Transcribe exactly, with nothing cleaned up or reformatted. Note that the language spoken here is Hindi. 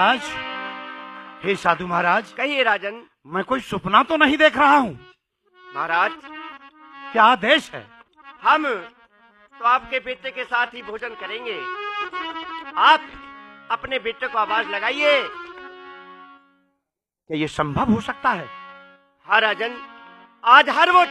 महाराज, हे साधु महाराज, कहिए राजन। मैं कोई सपना तो नहीं देख रहा हूँ? महाराज, क्या आदेश है? हम तो आपके बेटे के साथ ही भोजन करेंगे। आप अपने बेटे को आवाज लगाइए। क्या ये संभव हो सकता है? हाँ राजन, आज हर वो